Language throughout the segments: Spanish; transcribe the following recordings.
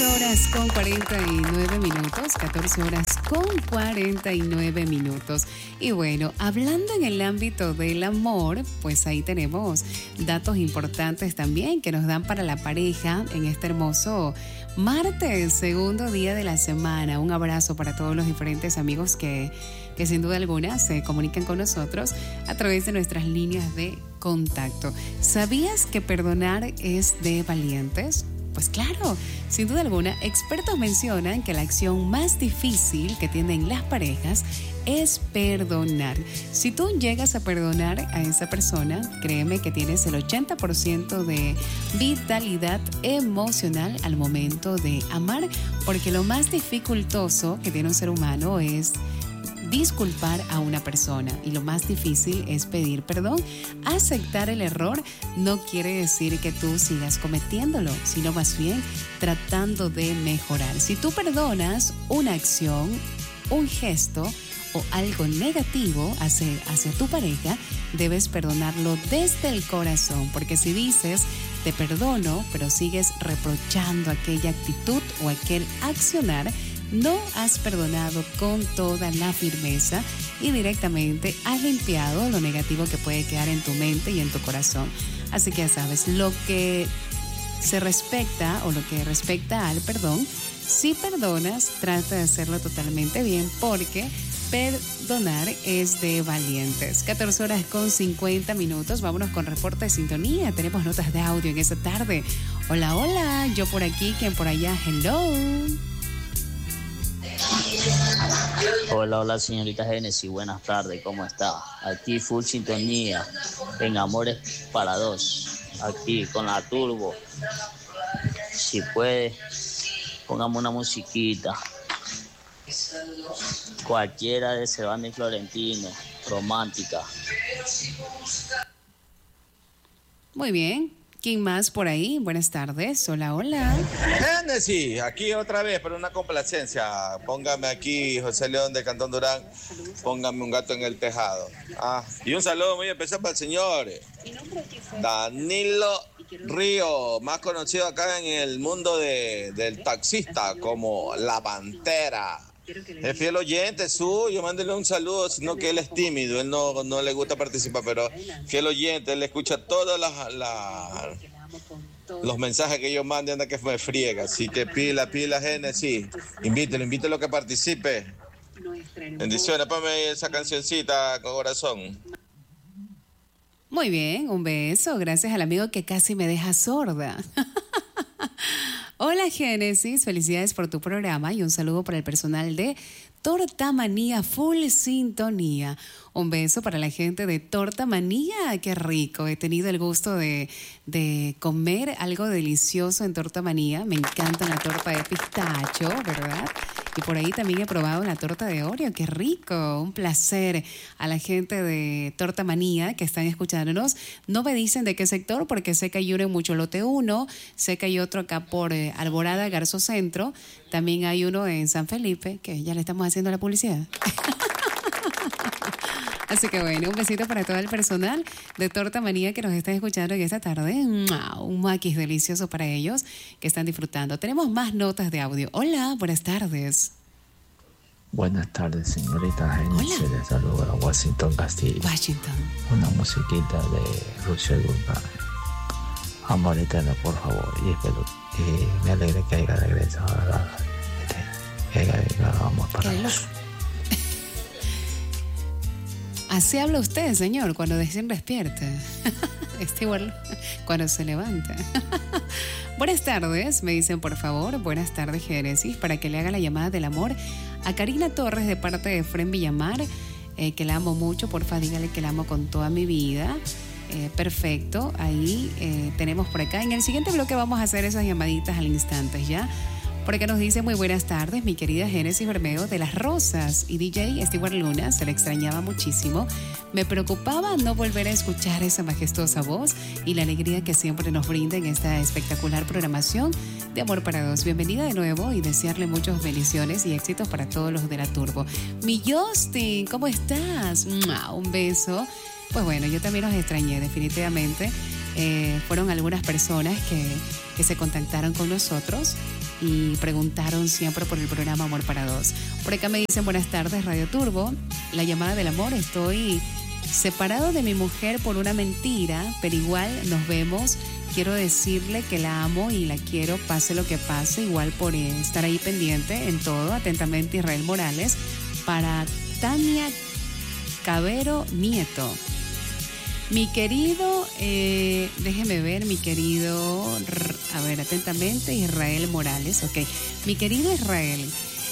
14 horas con 49 minutos, 14 horas con 49 minutos. Y bueno, hablando en el ámbito del amor, pues ahí tenemos datos importantes también que nos dan para la pareja en este hermoso martes, segundo día de la semana. Un abrazo para todos los diferentes amigos que sin duda alguna se comunican con nosotros a través de nuestras líneas de contacto. ¿Sabías que perdonar es de valientes? Pues claro, sin duda alguna, expertos mencionan que la acción más difícil que tienen las parejas es perdonar. Si tú llegas a perdonar a esa persona, créeme que tienes el 80% de vitalidad emocional al momento de amar, porque lo más dificultoso que tiene un ser humano es disculpar a una persona y lo más difícil es pedir perdón. Aceptar el error no quiere decir que tú sigas cometiéndolo, sino más bien tratando de mejorar. Si tú perdonas una acción, un gesto o algo negativo hacia tu pareja, debes perdonarlo desde el corazón, porque si dices te perdono, pero sigues reprochando aquella actitud o aquel accionar, no has perdonado con toda la firmeza y directamente has limpiado lo negativo que puede quedar en tu mente y en tu corazón. Así que ya sabes, lo que se respecta o lo que respecta al perdón, si perdonas, trata de hacerlo totalmente bien, porque perdonar es de valientes. 14 horas con 50 minutos. Vámonos con reporte de sintonía. Tenemos notas de audio en esta tarde. Hola, hola. Yo por aquí, quien por allá. Hello. Hola, señorita Génesis, buenas tardes, ¿cómo está? Aquí full sintonía, en Amores para Dos, aquí con la Turbo. Si puede, póngame una musiquita, cualquiera de Servando y Florentino, romántica. Muy bien. ¿Quién más por ahí? Buenas tardes. Hola, hola. Génesis, aquí otra vez para una complacencia. Póngame aquí, José León de Cantón Durán, póngame un gato en el tejado. Y un saludo muy especial para el señor Danilo Río, más conocido acá en el mundo del taxista como La Pantera. Es fiel oyente suyo, mándele un saludo, sino que él es tímido, él no le gusta participar, pero fiel oyente, él escucha todos los mensajes que yo mande, anda que me friega, así que pila, Génesis, invítelo a que participe. Bendiciones, ponme esa cancioncita con corazón. Muy bien, un beso, gracias al amigo que casi me deja sorda. Hola Génesis, felicidades por tu programa y un saludo para el personal de Torta Manía Full Sintonía. Un beso para la gente de Torta Manía, qué rico. He tenido el gusto de comer algo delicioso en Torta Manía. Me encanta la torta de pistacho, ¿verdad? Y por ahí también he probado la torta de Oreo, qué rico. Un placer a la gente de Torta Manía que están escuchándonos. No me dicen de qué sector, porque sé que hay uno en Mucholote 1, sé que hay otro acá por Alborada, Garzo Centro. También hay uno en San Felipe, que ya le estamos haciendo la publicidad. Así que bueno, un besito para todo el personal de Torta Manía que nos están escuchando en esta tarde. Un maquis delicioso para ellos que están disfrutando. Tenemos más notas de audio. Hola, buenas tardes. Buenas tardes, señorita Génesis. Les saluda a Washington Castillo. Washington. Una musiquita de Lucio Guzmán. Amor eterno, por favor. Y espero que me alegre que haya regresado a la que haya llegado Amor para Dos. Así habla usted, señor, cuando recién despierta. Está igual cuando se levanta. Buenas tardes, me dicen por favor. Buenas tardes, Génesis, para que le haga la llamada del amor a Karina Torres de parte de Fren Villamar, que la amo mucho. Porfa, dígale que la amo con toda mi vida. Perfecto, ahí tenemos por acá. En el siguiente bloque vamos a hacer esas llamaditas al instante, ¿ya? Por acá nos dice muy buenas tardes, mi querida Génesis Bermeo de Las Rosas y DJ Stewart Luna, se le extrañaba muchísimo. Me preocupaba no volver a escuchar esa majestuosa voz y la alegría que siempre nos brinda en esta espectacular programación de Amor para Dos. Bienvenida de nuevo y desearle muchas bendiciones y éxitos para todos los de la Turbo. Mi Justin, ¿cómo estás? Un beso. Pues bueno, yo también los extrañé definitivamente. Fueron algunas personas que se contactaron con nosotros y preguntaron siempre por el programa Amor para Dos. Por acá me dicen, buenas tardes, Radio Turbo. La llamada del amor, estoy separado de mi mujer por una mentira, pero igual nos vemos. Quiero decirle que la amo y la quiero, pase lo que pase, igual por estar ahí pendiente en todo. Atentamente, Israel Morales. Para Tania Cabero Nieto. Mi querido, déjeme ver, mi querido, a ver, atentamente, Israel Morales, ok. Mi querido Israel,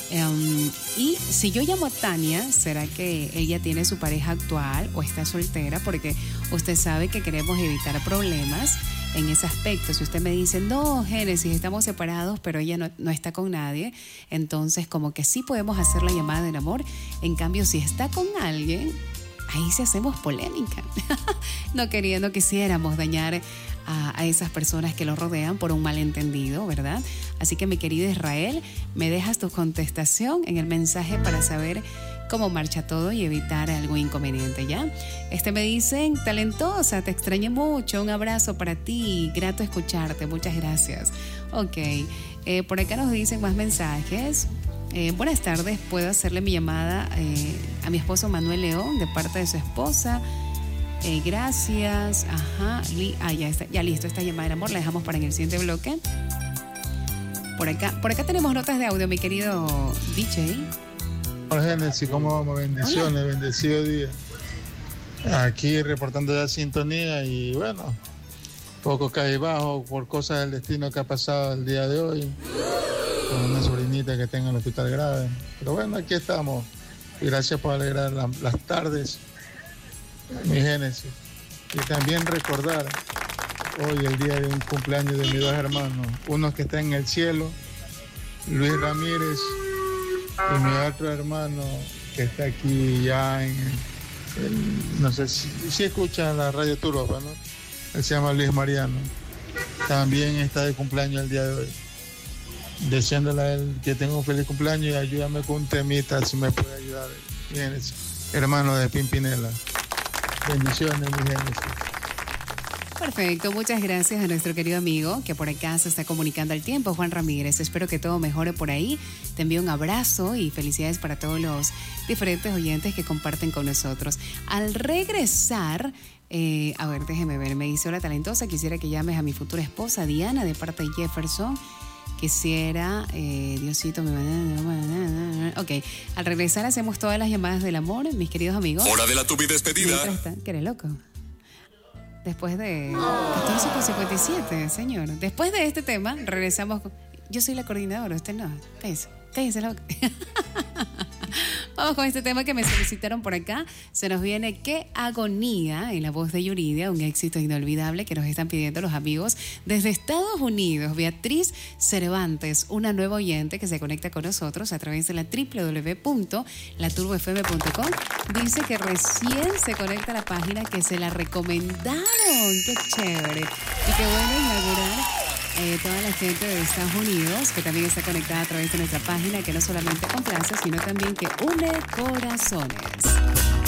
y si yo llamo a Tania, ¿será que ella tiene su pareja actual o está soltera? Porque usted sabe que queremos evitar problemas en ese aspecto. Si usted me dice, no, Génesis, estamos separados, pero ella no está con nadie, entonces como que sí podemos hacer la llamada del amor. En cambio, si está con alguien, ahí sí hacemos polémica. No quisiéramos dañar a esas personas que lo rodean por un malentendido, ¿verdad? Así que mi querido Israel, me dejas tu contestación en el mensaje para saber cómo marcha todo y evitar algún inconveniente, ¿ya? Me dicen, talentosa, te extrañé mucho, un abrazo para ti, grato escucharte, muchas gracias. Ok, por acá nos dicen más mensajes. Buenas tardes, puedo hacerle mi llamada a mi esposo Manuel León de parte de su esposa. Gracias. Ajá. Ya está, ya listo, esta llamada de amor la dejamos para en el siguiente bloque. Por acá tenemos notas de audio, mi querido DJ. Hola, Génesis, ¿cómo vamos? Bendiciones. Hola. Bendecido día. Aquí reportando ya sintonía y bueno, poco cabizbajo por cosas del destino que ha pasado el día de hoy. Con una sobrinita que tenga en el hospital grave. Pero bueno, aquí estamos. Y gracias por alegrar las tardes, mi Génesis. Y también recordar hoy el día de un cumpleaños de mis dos hermanos. Uno que está en el cielo, Luis Ramírez, y mi otro hermano que está aquí ya no sé si escucha la Radio Turbo, ¿no? Él se llama Luis Mariano. También está de cumpleaños el día de hoy. Deseándole a él que tenga un feliz cumpleaños y ayúdame con un temita si me puede ayudar. Génesis, hermano de Pimpinela. Bendiciones, mi Génesis. Perfecto, muchas gracias a nuestro querido amigo que por acá se está comunicando al tiempo, Juan Ramírez. Espero que todo mejore por ahí. Te envío un abrazo y felicidades para todos los diferentes oyentes que comparten con nosotros. Al regresar, a ver, déjeme ver, me dice, hola talentosa, quisiera que llames a mi futura esposa Diana de parte de Jefferson. Quisiera, Diosito, ok, al regresar hacemos todas las llamadas del amor, mis queridos amigos. Hora de la tubi despedida. ¿Qué eres loco? Después de 14:57, señor. Después de este tema, regresamos. Yo soy la coordinadora, usted no. Cállese la boca. Vamos con este tema que me solicitaron por acá. Se nos viene Qué agonía en la voz de Yuridia, un éxito inolvidable que nos están pidiendo los amigos desde Estados Unidos. Beatriz Cervantes, una nueva oyente que se conecta con nosotros a través de la www.laturbofm.com. Dice que recién se conecta a la página, que se la recomendaron. ¡Qué chévere! Y qué bueno inaugurar toda la gente de Estados Unidos que también está conectada a través de nuestra página, que no solamente complace, sino también que une corazones.